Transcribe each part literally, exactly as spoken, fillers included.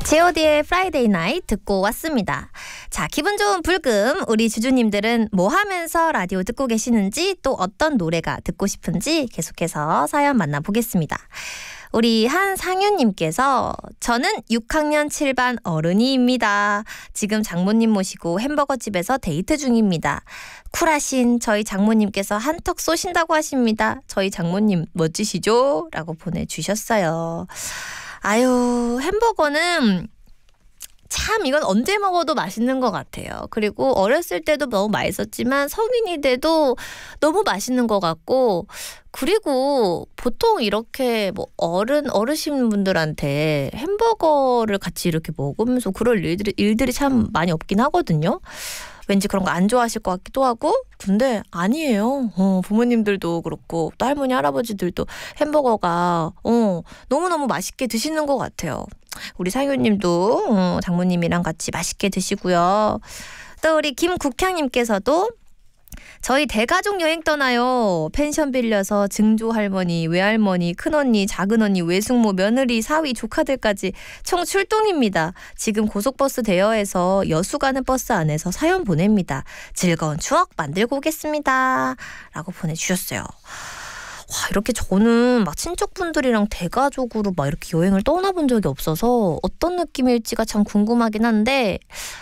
제이오디의 프라이데이 나잇 듣고 왔습니다. 자, 기분 좋은 불금, 우리 주주님들은 뭐 하면서 라디오 듣고 계시는지, 또 어떤 노래가 듣고 싶은지 계속해서 사연 만나보겠습니다. 우리 한상윤님께서 저는 육 학년 칠 반 어른이입니다. 지금 장모님 모시고 햄버거집에서 데이트 중입니다. 쿨하신 저희 장모님께서 한턱 쏘신다고 하십니다. 저희 장모님 멋지시죠? 라고 보내주셨어요. 아유, 햄버거는 참 이건 언제 먹어도 맛있는 것 같아요. 그리고 어렸을 때도 너무 맛있었지만 성인이 돼도 너무 맛있는 것 같고, 그리고 보통 이렇게 뭐 어른 어르신 분들한테 햄버거를 같이 이렇게 먹으면서 그럴 일들이, 일들이 참 많이 없긴 하거든요. 왠지 그런 거 안 좋아하실 것 같기도 하고. 근데 아니에요. 어, 부모님들도 그렇고 또 할머니 할아버지들도 햄버거가 어, 너무너무 맛있게 드시는 것 같아요. 우리 상윤님도 어, 장모님이랑 같이 맛있게 드시고요. 또 우리 김국향님께서도 저희 대가족 여행 떠나요. 펜션 빌려서 증조 할머니, 외할머니, 큰언니, 작은언니, 외숙모, 며느리, 사위, 조카들까지 총 출동입니다. 지금 고속버스 대여해서 여수 가는 버스 안에서 사연 보냅니다. 즐거운 추억 만들고 오겠습니다. 라고 보내주셨어요. 와, 이렇게 저는 막 친척분들이랑 대가족으로 막 이렇게 여행을 떠나본 적이 없어서 어떤 느낌일지가 참 궁금하긴 한데,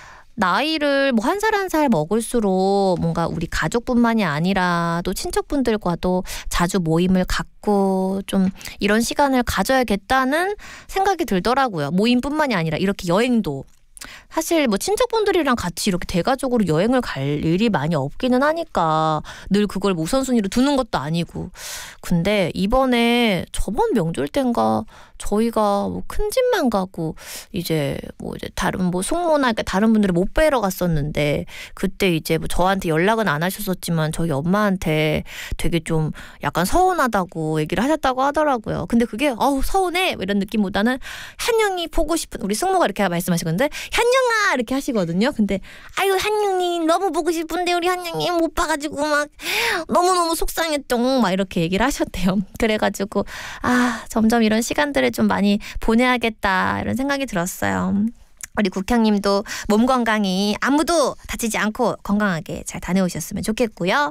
나이를 뭐 한 살 한 살 먹을수록 뭔가 우리 가족뿐만이 아니라 또 친척분들과도 자주 모임을 갖고 좀 이런 시간을 가져야겠다는 생각이 들더라고요. 모임뿐만이 아니라 이렇게 여행도. 사실 뭐 친척분들이랑 같이 이렇게 대가족으로 여행을 갈 일이 많이 없기는 하니까 늘 그걸 우선순위로 두는 것도 아니고. 근데 이번에 저번 명절 땐가 저희가 뭐 큰 집만 가고 이제 뭐 이제 다른 뭐 숙모나 다른 분들을 못 뵈러 갔었는데, 그때 이제 뭐 저한테 연락은 안 하셨었지만 저희 엄마한테 되게 좀 약간 서운하다고 얘기를 하셨다고 하더라고요. 근데 그게 어우 서운해 이런 느낌보다는 한영이 보고 싶은, 우리 숙모가 이렇게 말씀하시는데 한영아 이렇게 하시거든요. 근데 아유 한영이 너무 보고 싶은데 우리 한영이 못 봐가지고 막 너무너무 속상했죠 막 이렇게 얘기를 하셨대요. 그래가지고 아 점점 이런 시간들을 좀 많이 보내야겠다 이런 생각이 들었어요. 우리 국향님도 몸 건강히 아무도 다치지 않고 건강하게 잘 다녀오셨으면 좋겠고요.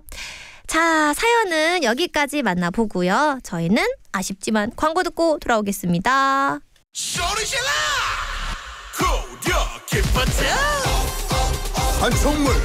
자, 사연은 여기까지 만나보고요. 저희는 아쉽지만 광고 듣고 돌아오겠습니다. 한총물